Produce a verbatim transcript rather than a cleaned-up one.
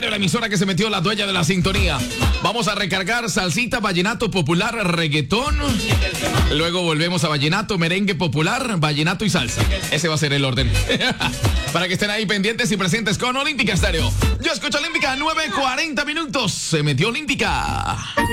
la emisora que se metió la dueña de la sintonía. Vamos a recargar salsita, vallenato popular, reggaetón. Luego volvemos a vallenato, merengue popular, vallenato y salsa. Ese va a ser el orden. Para que estén ahí pendientes y presentes con Olímpica Estéreo. Yo escucho Olímpica, nueve cuarenta minutos. Se metió Olímpica.